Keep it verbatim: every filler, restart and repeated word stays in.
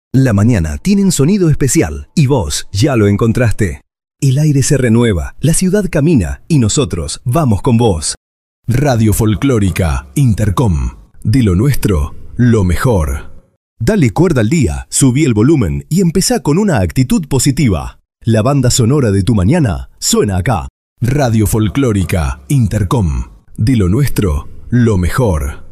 La mañana tiene un sonido especial y vos ya lo encontraste. El aire se renueva, la ciudad camina y nosotros vamos con vos. Radio Folclórica Intercom. De lo nuestro, lo mejor. Dale cuerda al día, subí el volumen y empezá con una actitud positiva. La banda sonora de tu mañana suena acá. Radio Folclórica Intercom. De lo nuestro, lo mejor.